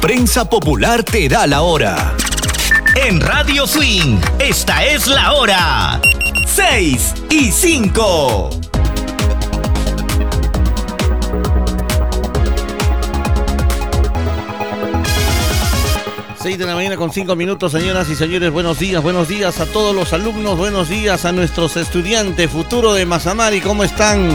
Prensa Popular te da la hora. En Radio Swing, esta es la hora. 6:05. 6 de la mañana con 5 minutos, señoras y señores. Buenos días a todos los alumnos, buenos días a nuestros estudiantes futuro de Mazamari. ¿Cómo están?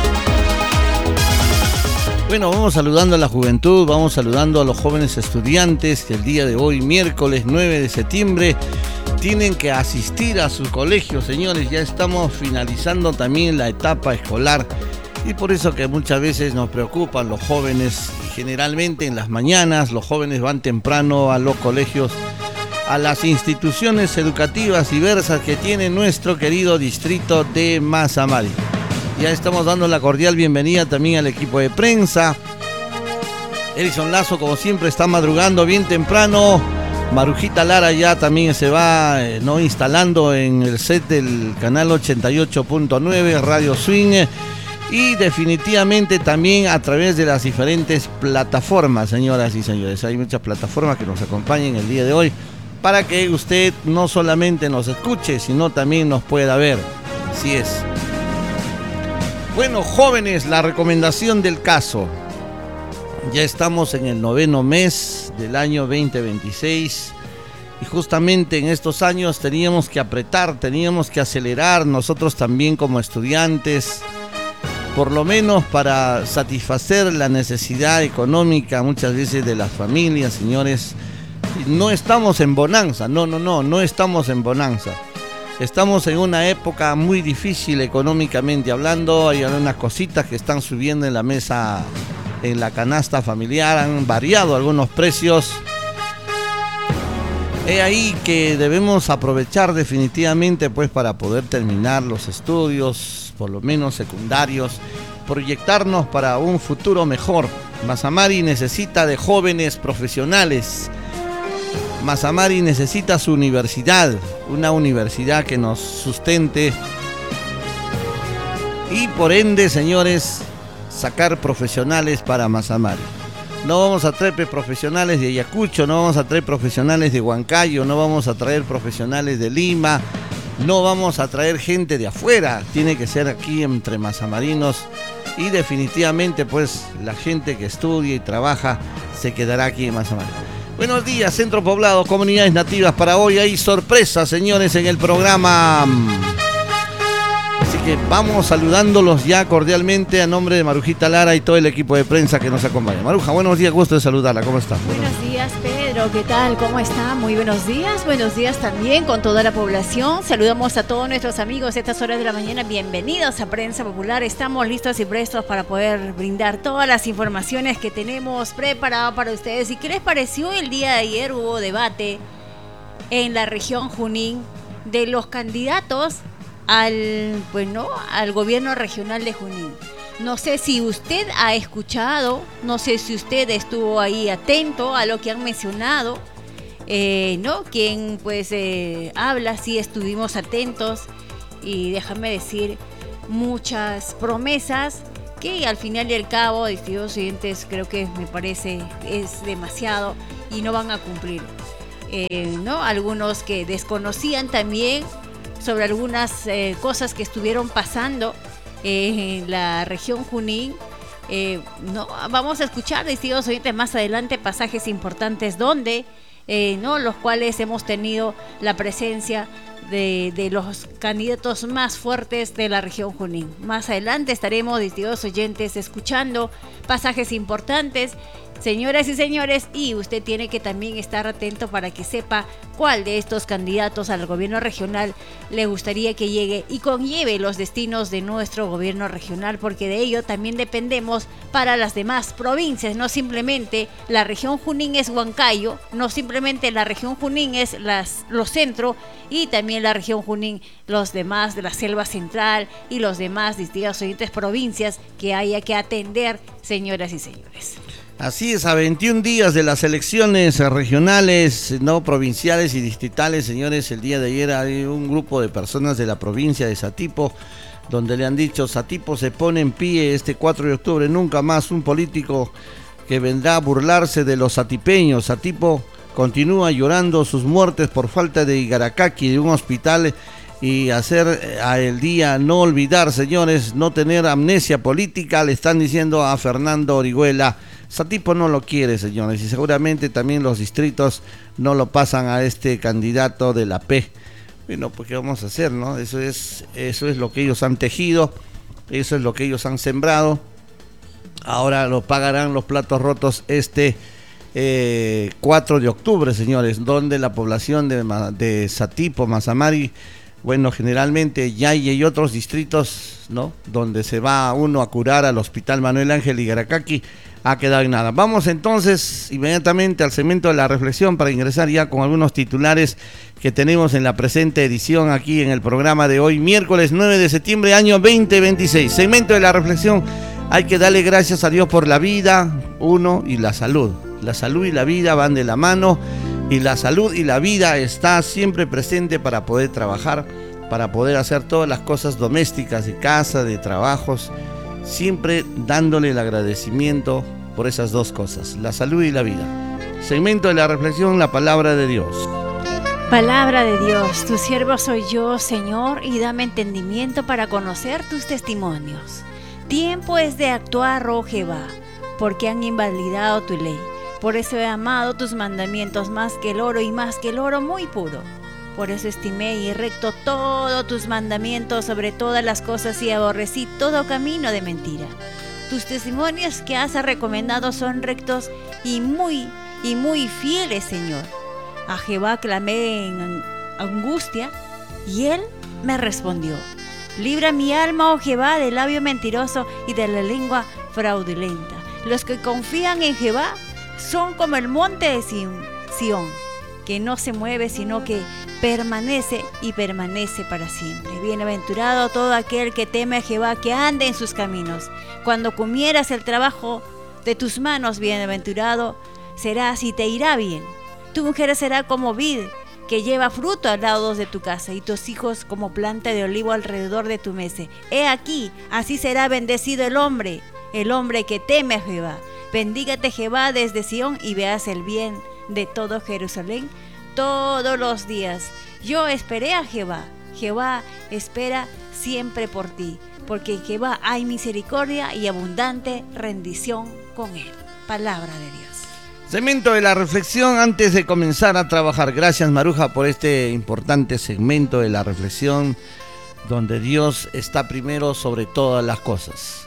Bueno, vamos saludando a la juventud, vamos saludando a los jóvenes estudiantes que el día de hoy, miércoles 9 de septiembre, tienen que asistir a su colegio, señores. Ya estamos finalizando también la etapa escolar y por eso que muchas veces nos preocupan los jóvenes. Generalmente en las mañanas los jóvenes van temprano a los colegios, a las instituciones educativas diversas que tiene nuestro querido distrito de Mazamari. Ya estamos dando la cordial bienvenida también al equipo de prensa. Edison Lazo, como siempre, está madrugando bien temprano. Marujita Lara ya también se va instalando en el set del canal 88.9 Radio Swing. Y definitivamente también a través de las diferentes plataformas, señoras y señores. Hay muchas plataformas que nos acompañan el día de hoy para que usted no solamente nos escuche, sino también nos pueda ver. Así es. Bueno, jóvenes, la recomendación del caso. Ya estamos en el 9º mes del año 2026 y justamente en estos años teníamos que apretar, teníamos que acelerar nosotros también como estudiantes, por lo menos para satisfacer la necesidad económica muchas veces de las familias, señores. No estamos en bonanza, no estamos en bonanza. Estamos en una época muy difícil económicamente hablando. Hay algunas cositas que están subiendo en la mesa, en la canasta familiar, han variado algunos precios. Es ahí que debemos aprovechar definitivamente pues para poder terminar los estudios, por lo menos secundarios, proyectarnos para un futuro mejor. Mazamari necesita de jóvenes profesionales. Mazamari necesita su universidad, una universidad que nos sustente y por ende, señores, sacar profesionales para Mazamari. No vamos a traer profesionales de Ayacucho, no vamos a traer profesionales de Huancayo, no vamos a traer profesionales de Lima, no vamos a traer gente de afuera. Tiene que ser aquí entre mazamarinos y definitivamente pues la gente que estudia y trabaja se quedará aquí en Mazamari. Buenos días, Centro Poblado, comunidades nativas. Para hoy hay sorpresas, señores, en el programa. Así que vamos saludándolos ya cordialmente a nombre de Marujita Lara y todo el equipo de prensa que nos acompaña. Maruja, buenos días, gusto de saludarla. ¿Cómo estás? Buenos días, Pedro. ¿Qué tal? ¿Cómo está? Muy buenos días. Buenos días también con toda la población. Saludamos a todos nuestros amigos a estas horas de la mañana. Bienvenidos a Prensa Popular. Estamos listos y prestos para poder brindar todas las informaciones que tenemos preparado para ustedes. ¿Y qué les pareció? El día de ayer hubo debate en la región Junín de los candidatos al gobierno regional de Junín. No sé si usted ha escuchado, no sé si usted estuvo ahí atento a lo que han mencionado, quien habla, sí estuvimos atentos y déjame decir muchas promesas que al final y al cabo, distintos oyentes, creo que me parece es demasiado y no van a cumplir. Algunos que desconocían también sobre algunas cosas que estuvieron pasando en la región Junín. Vamos a escuchar, distintos oyentes, más adelante pasajes importantes donde, los cuales hemos tenido la presencia de los candidatos más fuertes de la región Junín. Más adelante estaremos, distintos oyentes, escuchando pasajes importantes. Señoras y señores, y usted tiene que también estar atento para que sepa cuál de estos candidatos al gobierno regional le gustaría que llegue y conlleve los destinos de nuestro gobierno regional, porque de ello también dependemos para las demás provincias. No simplemente la región Junín es Huancayo, no simplemente la región Junín es los centros, y también la región Junín los demás de la selva central y los demás distintas provincias que haya que atender, señoras y señores. Así es, a 21 días de las elecciones regionales, provinciales y distritales, señores, el día de ayer hay un grupo de personas de la provincia de Satipo, donde le han dicho: Satipo se pone en pie este 4 de octubre, nunca más un político que vendrá a burlarse de los satipeños. Satipo continúa llorando sus muertes por falta de Igaracaki, de un hospital, y hacer el día no olvidar, señores, no tener amnesia política, le están diciendo a Fernando Orihuela. Satipo no lo quiere, señores, y seguramente también los distritos no lo pasan a este candidato de la P. Bueno, pues ¿qué vamos a hacer, no? Eso es lo que ellos han tejido, eso es lo que ellos han sembrado. Ahora lo pagarán los platos rotos 4 de octubre, señores, donde la población de Satipo, Mazamari, bueno, generalmente Yaya y otros distritos, ¿no?, donde se va uno a curar al Hospital Manuel Ángel Igaracaki, ha quedado en nada. Vamos entonces inmediatamente al segmento de la reflexión para ingresar ya con algunos titulares que tenemos en la presente edición aquí en el programa de hoy, miércoles 9 de septiembre, año 2026. Segmento de la reflexión. Hay que darle gracias a Dios por la vida, y la salud. La salud y la vida van de la mano, y la salud y la vida está siempre presente para poder trabajar, para poder hacer todas las cosas domésticas de casa, de trabajos, siempre dándole el agradecimiento por esas dos cosas, la salud y la vida. Segmento de la reflexión, la palabra de Dios. Palabra de Dios, tu siervo soy yo, Señor, y dame entendimiento para conocer tus testimonios. Tiempo es de actuar, oh Jehová, porque han invalidado tu ley. Por eso he amado tus mandamientos más que el oro, y más que el oro muy puro. Por eso estimé y recto todos tus mandamientos sobre todas las cosas, y aborrecí todo camino de mentira. Tus testimonios que has recomendado son rectos y muy fieles, Señor. A Jehová clamé en angustia, y él me respondió. Libra mi alma, oh Jehová, del labio mentiroso y de la lengua fraudulenta. Los que confían en Jehová son como el monte de Sión, que no se mueve, sino que permanece y permanece para siempre. Bienaventurado todo aquel que teme a Jehová, que ande en sus caminos. Cuando comieras el trabajo de tus manos, bienaventurado serás y te irá bien. Tu mujer será como vid que lleva fruto al lado de tu casa, y tus hijos como planta de olivo alrededor de tu mesa. He aquí, así será bendecido el hombre que teme a Jehová. Bendígate Jehová desde Sión, y veas el bien de todo Jerusalén todos los días. Yo esperé a Jehová. Jehová espera siempre por ti, porque en Jehová hay misericordia y abundante rendición con él. Palabra de Dios. Segmento de la reflexión antes de comenzar a trabajar. Gracias, Maruja, por este importante segmento de la reflexión, donde Dios está primero sobre todas las cosas.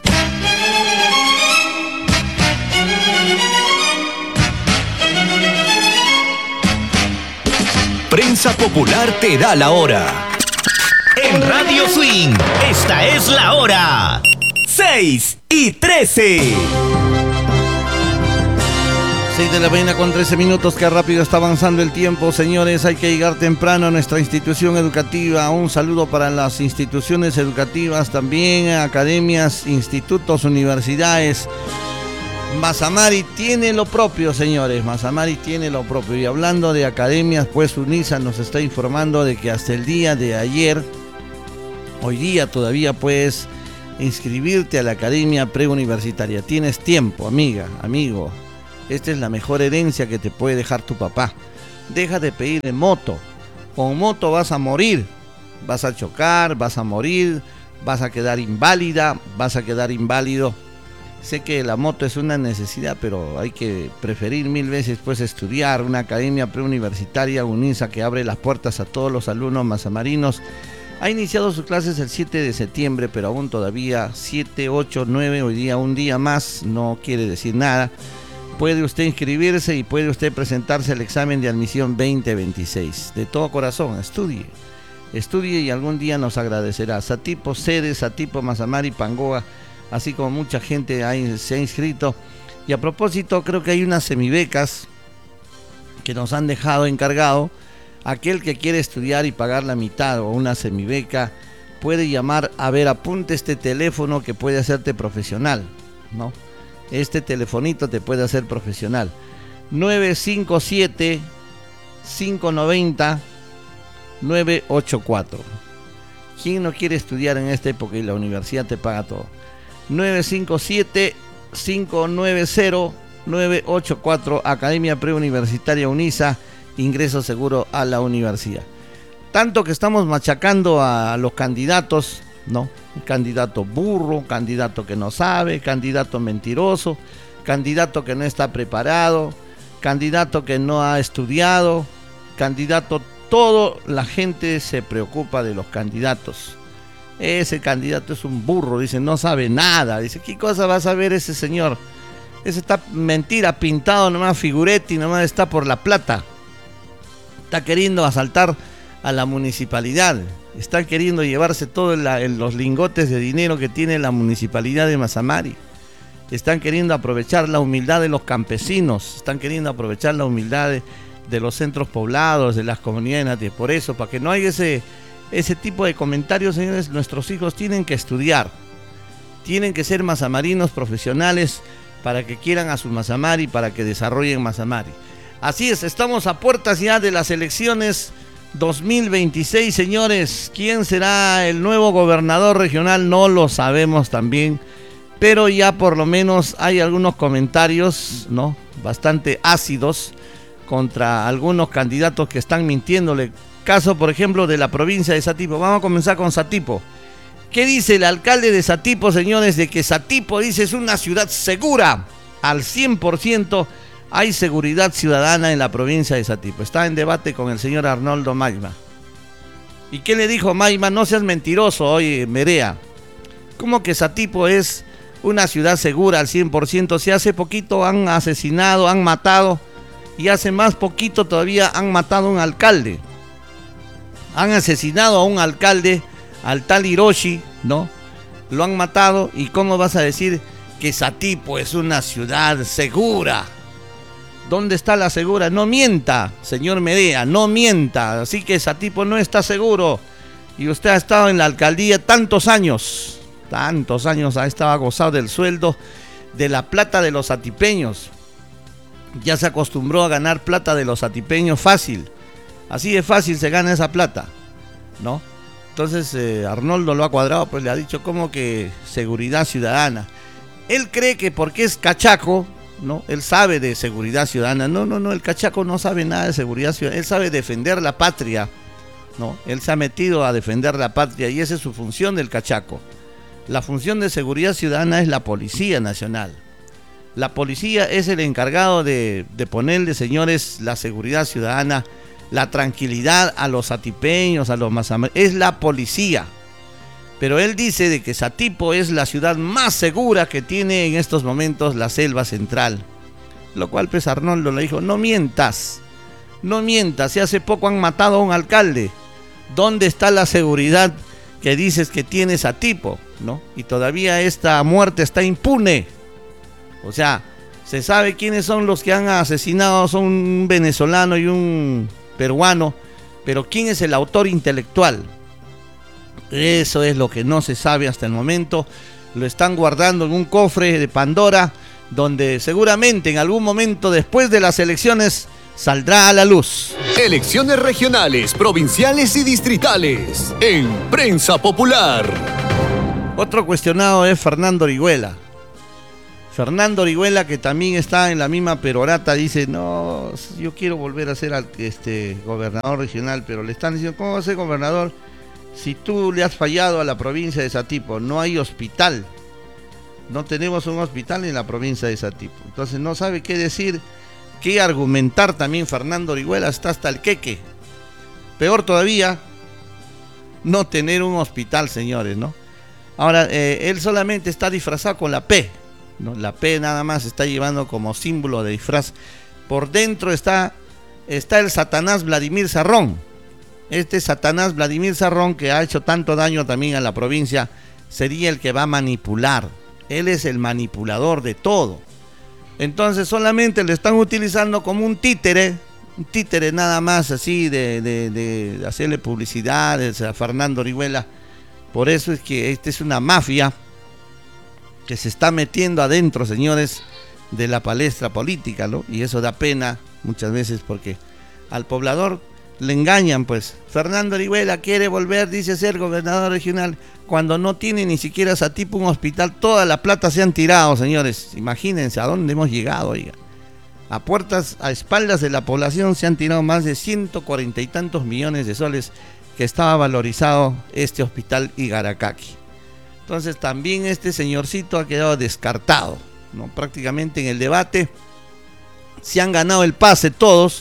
Prensa Popular te da la hora. En Radio Swing, esta es la hora. 6:13. 6 de la mañana con 13 minutos, qué rápido está avanzando el tiempo, señores. Hay que llegar temprano a nuestra institución educativa. Un saludo para las instituciones educativas, también academias, institutos, universidades. Mazamari tiene lo propio, señores. Mazamari tiene lo propio. Y hablando de academias, pues UNISA nos está informando de que hasta el día de ayer, hoy día todavía puedes inscribirte a la academia preuniversitaria. Tienes tiempo, amiga, amigo. Esta es la mejor herencia que te puede dejar tu papá. Deja de pedir en moto. Con moto vas a morir. Vas a chocar, vas a morir, vas a quedar inválida, vas a quedar inválido. Sé que la moto es una necesidad, pero hay que preferir 1000 veces pues estudiar. Una academia preuniversitaria, UNISA, que abre las puertas a todos los alumnos mazamarinos. Ha iniciado sus clases el 7 de septiembre, pero aún todavía 7, 8, 9, hoy día un día más, no quiere decir nada. Puede usted inscribirse y puede usted presentarse al examen de admisión 2026. De todo corazón, estudie y algún día nos agradecerá. Satipo Sede, Satipo Mazamari, Pangoa, así como mucha gente se ha inscrito. Y a propósito, creo que hay unas semibecas que nos han dejado encargado. Aquel que quiere estudiar y pagar la mitad o una semibeca puede llamar, apunte este teléfono que puede hacerte profesional, ¿no? Este telefonito te puede hacer profesional. 957-590-984. ¿Quién no quiere estudiar en esta época y la universidad te paga todo? 957-590-984. 984, Academia Preuniversitaria UNISA, ingreso seguro a la universidad. Tanto que estamos machacando a los candidatos, ¿no? Candidato burro, candidato que no sabe, candidato mentiroso, candidato que no está preparado, candidato que no ha estudiado, candidato, todo la gente se preocupa de los candidatos. Ese candidato es un burro, dice, no sabe nada. Dice, ¿qué cosa va a saber ese señor? Ese está mentira, pintado nomás, figuretti, nomás está por la plata. Está queriendo asaltar a la municipalidad. Está queriendo llevarse todos los lingotes de dinero que tiene la municipalidad de Mazamari. Están queriendo aprovechar la humildad de los campesinos. Están queriendo aprovechar la humildad de los centros poblados, de las comunidades nativas. Por eso, para que no haya ese tipo de comentarios, señores, nuestros hijos tienen que estudiar. Tienen que ser mazamarinos profesionales para que quieran a su Mazamari, para que desarrollen Mazamari. Así es, estamos a puertas ya de las elecciones 2026, señores. ¿Quién será el nuevo gobernador regional? No lo sabemos también, pero ya por lo menos hay algunos comentarios, ¿no?, bastante ácidos contra algunos candidatos que están mintiéndole. Caso, por ejemplo, de la provincia de Satipo. Vamos a comenzar con Satipo. ¿Qué dice el alcalde de Satipo, señores? De que Satipo, dice, es una ciudad segura. Al 100% hay seguridad ciudadana en la provincia de Satipo. Está en debate con el señor Arnoldo Maima. ¿Y qué le dijo Maima? No seas mentiroso, oye, Merea. ¿Cómo que Satipo es una ciudad segura al 100%? Si hace poquito han asesinado, han matado, y hace más poquito todavía han matado a un alcalde. Han asesinado a un alcalde, al tal Hiroshi, ¿no? Lo han matado. ¿Y cómo vas a decir que Satipo es una ciudad segura? ¿Dónde está la segura? No mienta, señor Medea, no mienta. Así que Satipo no está seguro. Y usted ha estado en la alcaldía tantos años ha estado gozado del sueldo, de la plata de los satipeños. Ya se acostumbró a ganar plata de los satipeños fácil. Así de fácil se gana esa plata, ¿no? Entonces Arnoldo lo ha cuadrado, pues le ha dicho como que seguridad ciudadana. Él cree que porque es cachaco, ¿no?, él sabe de seguridad ciudadana. No, el cachaco no sabe nada de seguridad ciudadana. Él sabe defender la patria, ¿no? Él se ha metido a defender la patria y esa es su función del cachaco. La función de seguridad ciudadana es la Policía Nacional. La policía es el encargado de ponerle, señores, la seguridad ciudadana, la tranquilidad a los satipeños, a los mazamarinos. Es la policía. Pero él dice de que Satipo es la ciudad más segura que tiene en estos momentos la selva central. Lo cual pues Arnoldo le dijo, no mientas, si hace poco han matado a un alcalde. ¿Dónde está la seguridad que dices que tiene Satipo, ¿no? Y todavía esta muerte está impune. O sea, se sabe quiénes son los que han asesinado, son un venezolano y un peruano, pero ¿quién es el autor intelectual? Eso es lo que no se sabe hasta el momento. Lo están guardando en un cofre de Pandora, donde seguramente en algún momento después de las elecciones saldrá a la luz. Elecciones regionales, provinciales y distritales en Prensa Popular. Otro cuestionado es Fernando Orihuela. Fernando Orihuela, que también está en la misma perorata, dice, no, yo quiero volver a ser gobernador regional, pero le están diciendo, ¿cómo va a ser gobernador si tú le has fallado a la provincia de Satipo? No hay hospital, no tenemos un hospital en la provincia de Satipo. Entonces no sabe qué decir, qué argumentar también Fernando Orihuela, está hasta el queque. Peor todavía, no tener un hospital, señores, ¿no? Ahora, él solamente está disfrazado con la P, ¿no? La P nada más está llevando como símbolo de disfraz. Por dentro está el Satanás Vladimir Sarrón. Este Satanás Vladimir Sarrón, que ha hecho tanto daño también a la provincia, sería el que va a manipular. Él es el manipulador de todo. Entonces solamente le están utilizando como un títere nada más, así de hacerle publicidad a Fernando Orihuela. Por eso es que esta es una mafia que se está metiendo adentro, señores, de la palestra política, ¿no? Y eso da pena muchas veces porque al poblador le engañan pues. Fernando Orihuela quiere volver, dice ser gobernador regional, cuando no tiene ni siquiera Satipo un hospital. Toda la plata se han tirado, señores. Imagínense a dónde hemos llegado, oiga. A espaldas de la población se han tirado más de 140 y tantos millones de soles que estaba valorizado este hospital Igaracaki. Entonces también este señorcito ha quedado descartado, ¿no? Prácticamente en el debate se han ganado el pase todos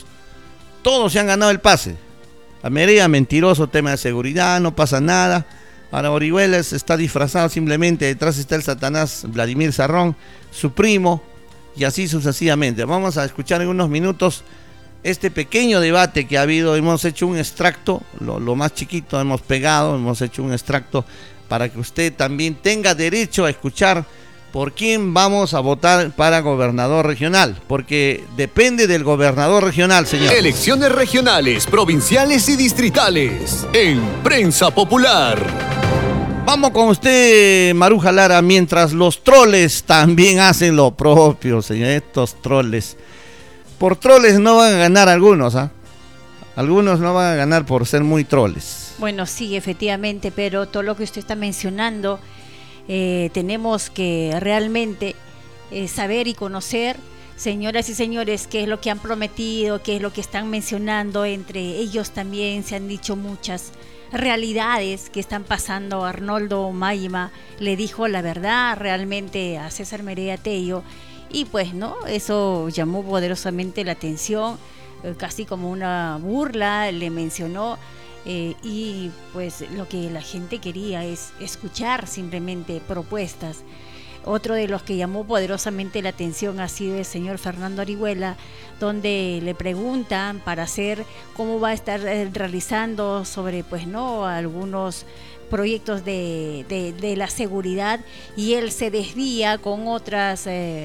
se han ganado el pase. A Merea, mentiroso, tema de seguridad, no pasa nada. Ahora Orihuela está disfrazado simplemente, detrás está el Satanás Vladimir Sarrón, su primo, y así sucesivamente. Vamos a escuchar en unos minutos este pequeño debate que ha habido. Hemos hecho un extracto, lo más chiquito hemos hecho un extracto para que usted también tenga derecho a escuchar por quién vamos a votar para gobernador regional, porque depende del gobernador regional, señor. Elecciones regionales, provinciales y distritales en Prensa Popular. Vamos con usted, Maruja Lara, mientras los troles también hacen lo propio, señor. Estos troles. Por troles no van a ganar algunos, ¿ah? Algunos no van a ganar por ser muy troles. Bueno, sí, efectivamente, pero todo lo que usted está mencionando, tenemos que realmente saber y conocer, señoras y señores, qué es lo que han prometido, qué es lo que están mencionando. Entre ellos también se han dicho muchas realidades que están pasando. Arnoldo Mayma le dijo la verdad realmente a César Merea Tello, y pues no, eso llamó poderosamente la atención, casi como una burla, le mencionó. Y pues lo que la gente quería es escuchar simplemente propuestas. Otro de los que llamó poderosamente la atención ha sido el señor Fernando Orihuela, donde le preguntan para hacer cómo va a estar realizando sobre pues no algunos proyectos de la seguridad, y él se desvía con otras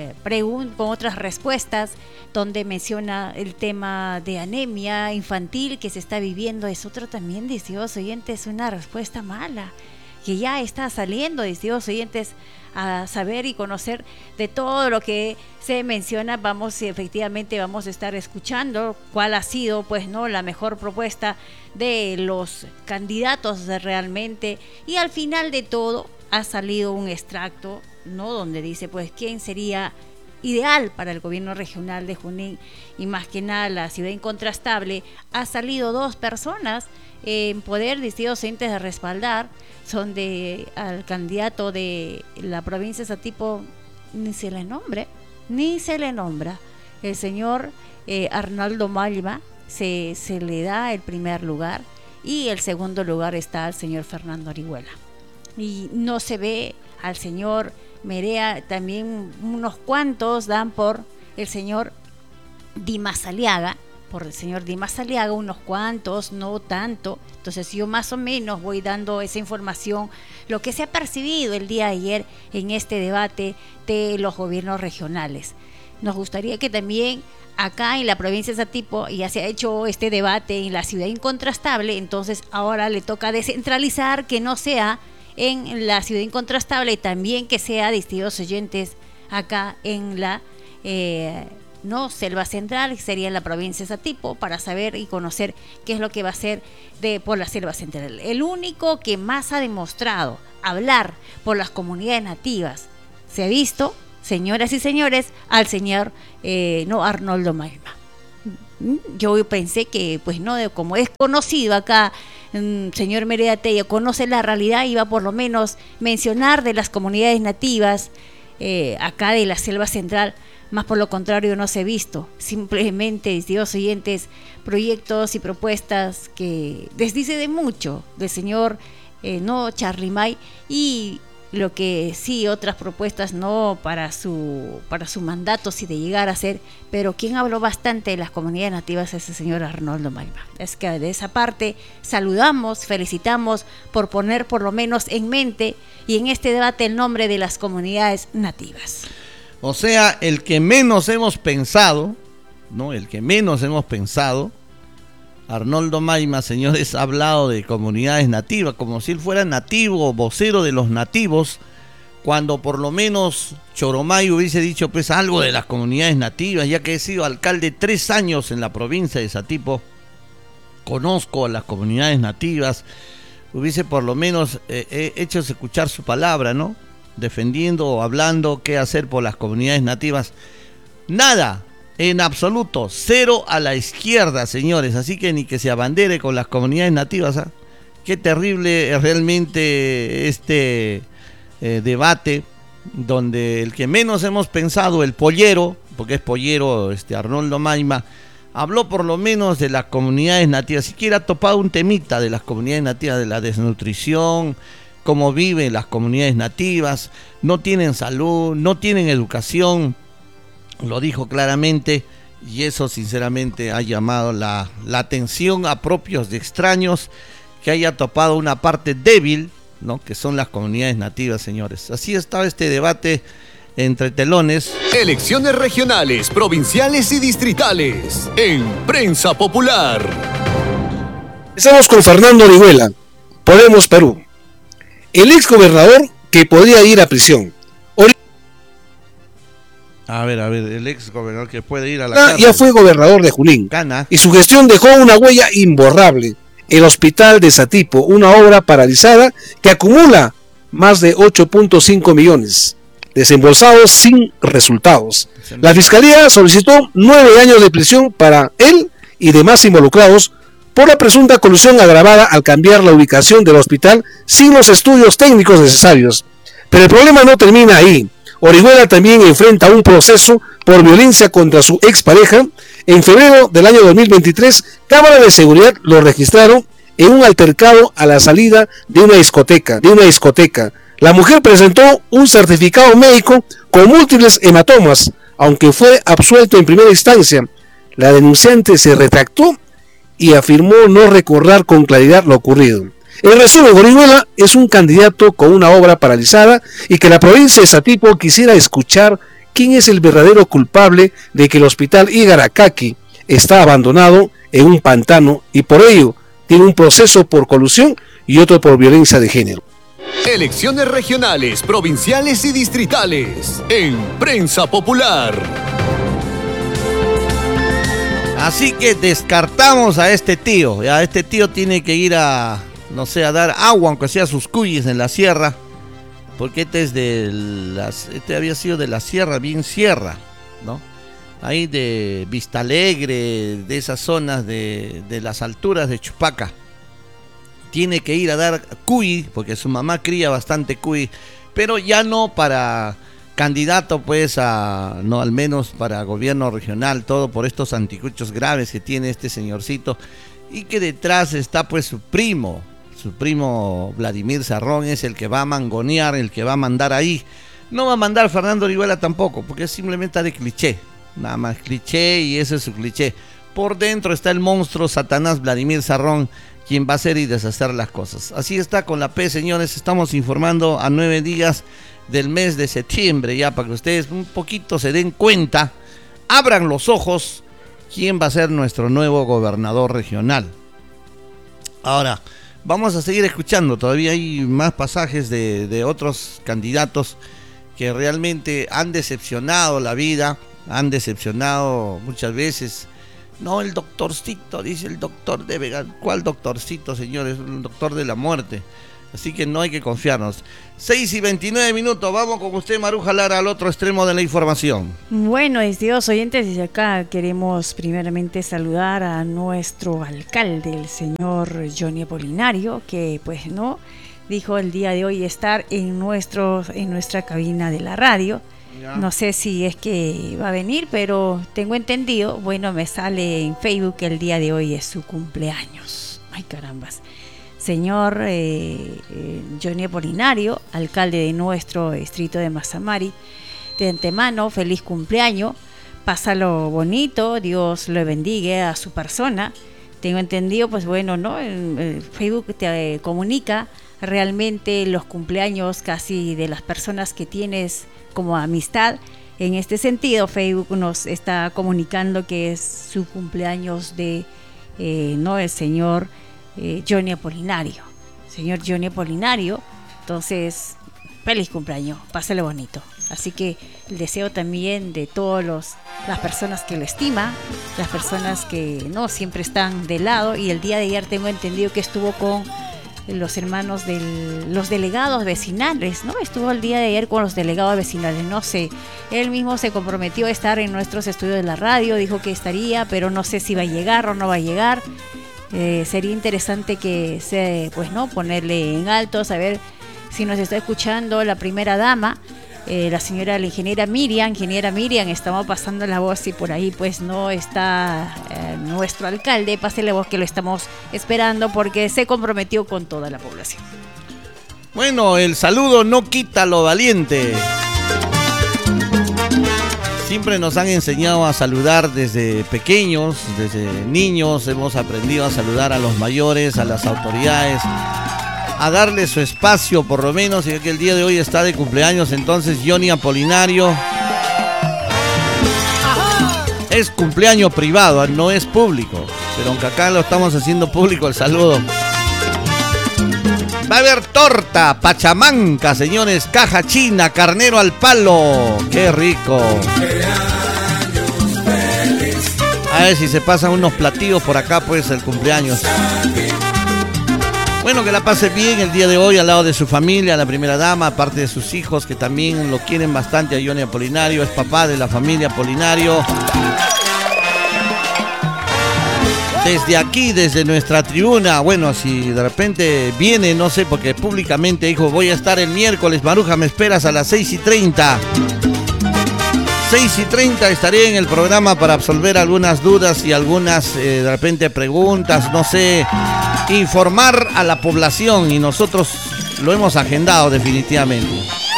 con otras respuestas, donde menciona el tema de anemia infantil que se está viviendo. Es otro también, distinguidos oyentes, una respuesta mala que ya está saliendo, distinguidos oyentes, a saber y conocer de todo lo que se menciona. Efectivamente vamos a estar escuchando cuál ha sido pues no la mejor propuesta de los candidatos realmente, y al final de todo ha salido un extracto, no, donde dice pues quién sería ideal para el gobierno regional de Junín, y más que nada la ciudad incontrastable. Ha salido dos personas en poder, distintos entes de respaldar, son al candidato de la provincia de Satipo, ni se le nombra, el señor Arnoldo Mayma, se le da el primer lugar, y el segundo lugar está al señor Fernando Orihuela, y no se ve al señor Merea. También unos cuantos dan por el señor Dimas Aliaga, unos cuantos, no tanto. Entonces yo más o menos voy dando esa información, lo que se ha percibido el día de ayer en este debate de los gobiernos regionales. Nos gustaría que también acá en la provincia de Satipo ya se ha hecho este debate en la ciudad incontrastable, entonces ahora le toca descentralizar, que no sea en la ciudad incontrastable, y también que sea, distinguidos oyentes, acá en la Selva Central, que sería en la provincia de Satipo, para saber y conocer qué es lo que va a hacer por la Selva Central. El único que más ha demostrado hablar por las comunidades nativas se ha visto, señoras y señores, al señor Arnoldo Mayma. Yo pensé que, pues no, como es conocido acá, señor Merea Tello conoce la realidad, iba por lo menos mencionar de las comunidades nativas acá de la Selva Central. Más por lo contrario no se ha visto, simplemente, distinguidos oyentes, proyectos y propuestas que desdice de mucho del señor Charly May, y lo que sí, otras propuestas no para su mandato, si de llegar a ser, pero quien habló bastante de las comunidades nativas es el señor Arnoldo Mayma. Es que de esa parte saludamos, felicitamos por poner por lo menos en mente y en este debate el nombre de las comunidades nativas. O sea, el que menos hemos pensado, Arnoldo Mayma, señores, ha hablado de comunidades nativas, como si él fuera nativo, vocero de los nativos, cuando por lo menos Choromay hubiese dicho pues algo de las comunidades nativas, ya que he sido alcalde 3 años en la provincia de Satipo, conozco a las comunidades nativas, hubiese por lo menos hecho escuchar su palabra, ¿no? Defendiendo o hablando qué hacer por las comunidades nativas. Nada, en absoluto, cero a la izquierda, señores, así que ni que se abandere con las comunidades nativas, ¿eh? Qué terrible es realmente este debate, donde el que menos hemos pensado, el pollero, porque es pollero, Arnoldo Maima, habló por lo menos de las comunidades nativas, siquiera ha topado un temita de las comunidades nativas, de la desnutrición, cómo viven las comunidades nativas, no tienen salud, no tienen educación, lo dijo claramente, y eso sinceramente ha llamado la atención a propios de extraños, que haya topado una parte débil, ¿no? Que son las comunidades nativas, señores. Así estaba este debate entre telones. Elecciones regionales, provinciales y distritales en Prensa Popular. Estamos con Fernando Orihuela, Podemos Perú. El exgobernador que podría ir a prisión. A ver, el exgobernador que puede ir a la cárcel. Ya fue gobernador de Junín. Gana. Y su gestión dejó una huella imborrable. El hospital de Satipo, una obra paralizada que acumula más de 8.5 millones, desembolsados sin resultados. La Fiscalía solicitó 9 años de prisión para él y demás involucrados por la presunta colusión agravada al cambiar la ubicación del hospital sin los estudios técnicos necesarios. Pero el problema no termina ahí. Orihuela también enfrenta un proceso por violencia contra su expareja. En febrero del año 2023, Cámara de Seguridad lo registraron en un altercado a la salida de una discoteca. La mujer presentó un certificado médico con múltiples hematomas, aunque fue absuelto en primera instancia. La denunciante se retractó y afirmó no recordar con claridad lo ocurrido. En resumen, Orihuela es un candidato con una obra paralizada y que la provincia de Satipo quisiera escuchar quién es el verdadero culpable de que el hospital Igaracaki está abandonado en un pantano y por ello tiene un proceso por colusión y otro por violencia de género. Elecciones regionales, provinciales y distritales en Prensa Popular. Así que descartamos a este tío. Ya este tío tiene que ir a dar agua, aunque sea sus cuyes en la sierra, porque este había sido de la sierra, bien sierra, ¿no? Ahí de Vista Alegre, de esas zonas de las alturas de Chupaca. Tiene que ir a dar cuy, porque su mamá cría bastante cuy, pero ya no para candidato, pues, no, al menos para gobierno regional, todo por estos anticuchos graves que tiene este señorcito, y que detrás está, pues, su primo Vladimir Cerrón, es el que va a mangonear, el que va a mandar ahí. No va a mandar Fernando Orihuela tampoco, porque simplemente está de cliché, nada más cliché, y ese es su cliché. Por dentro está el monstruo Satanás Vladimir Cerrón, quien va a hacer y deshacer las cosas. Así está con la P, señores. Estamos informando a 9 días del mes de septiembre, ya para que ustedes un poquito se den cuenta, abran los ojos, quién va a ser nuestro nuevo gobernador regional. Ahora, vamos a seguir escuchando, todavía hay más pasajes de otros candidatos que realmente han decepcionado la vida, han decepcionado muchas veces. No, el doctorcito, dice el doctor de Vega. ¿Cuál doctorcito, señores? El doctor de la muerte. Así que no hay que confiarnos. 6:29, vamos con usted, Maruja Lara, al otro extremo de la información. Bueno, estimados oyentes, desde acá queremos primeramente saludar a nuestro alcalde, el señor Johnny Apolinario, que pues no dijo el día de hoy estar en nuestra cabina de la radio. Ya. No sé si es que va a venir, pero tengo entendido, bueno, me sale en Facebook que el día de hoy es su cumpleaños. Ay, carambas. Señor Johnny Apolinario, alcalde de nuestro distrito de Mazamari, de antemano, feliz cumpleaños, pásalo bonito, Dios lo bendiga a su persona. Tengo entendido, pues bueno, ¿no? En Facebook te comunica realmente los cumpleaños casi de las personas que tienes como amistad. En este sentido, Facebook nos está comunicando que es su cumpleaños de el señor Johnny Apolinario. Señor Johnny Apolinario, entonces, feliz cumpleaños, pásale bonito. Así que el deseo también de todas las personas que lo estiman, las personas que no siempre están de lado. Y el día de ayer tengo entendido que estuvo con los hermanos de los delegados vecinales, ¿no? Estuvo el día de ayer con los delegados vecinales, no sé, él mismo se comprometió a estar en nuestros estudios de la radio, dijo que estaría, pero no sé si va a llegar o no va a llegar. Sería interesante ponerle en alto, saber si nos está escuchando la primera dama, la ingeniera Miriam, estamos pasando la voz, y por ahí pues no está nuestro alcalde, pase la voz que lo estamos esperando porque se comprometió con toda la población. Bueno, el saludo no quita lo valiente. Siempre nos han enseñado a saludar desde pequeños, desde niños, hemos aprendido a saludar a los mayores, a las autoridades, a darle su espacio por lo menos, y que el día de hoy está de cumpleaños, entonces Johnny Apolinario. Es cumpleaños privado, no es público, pero aunque acá lo estamos haciendo público el saludo. Va a haber torta, pachamanca, señores, caja china, carnero al palo. ¡Qué rico! A ver si se pasan unos platillos por acá, pues, el cumpleaños. Bueno, que la pase bien el día de hoy al lado de su familia, la primera dama, aparte de sus hijos, que también lo quieren bastante a Johnny Apolinario, es papá de la familia Apolinario. Desde aquí, desde nuestra tribuna, bueno, si de repente viene, no sé, porque públicamente dijo, voy a estar el miércoles, Maruja, me esperas a las 6:30. 6:30 estaré en el programa para absolver algunas dudas y algunas, de repente, preguntas, no sé, informar a la población, y nosotros lo hemos agendado definitivamente.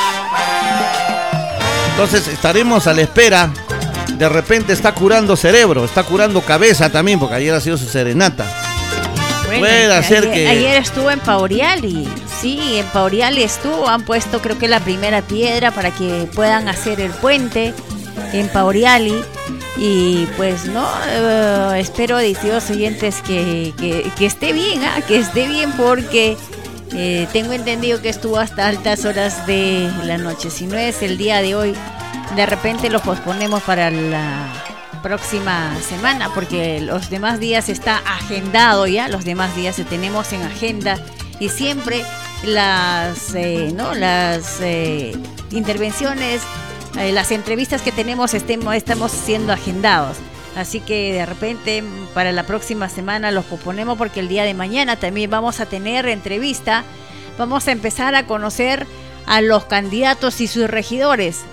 Entonces estaremos a la espera. De repente está curando cerebro, está curando cabeza también, porque ayer ha sido su serenata. Bueno, puede ser que... Ayer estuvo en Pauriali, sí, en Pauriali estuvo, han puesto creo que la primera piedra para que puedan hacer el puente en Pauriali. Y pues no, espero, distintos oyentes, que esté bien, que esté bien, porque tengo entendido que estuvo hasta altas horas de la noche. Si no es el día de hoy, de repente lo posponemos para la próxima semana, porque los demás días está agendado ya, los demás días tenemos en agenda, y siempre las intervenciones, las entrevistas que tenemos estamos siendo agendados. Así que de repente para la próxima semana los posponemos, porque el día de mañana también vamos a tener entrevista. Vamos a empezar a conocer a los candidatos y sus regidores.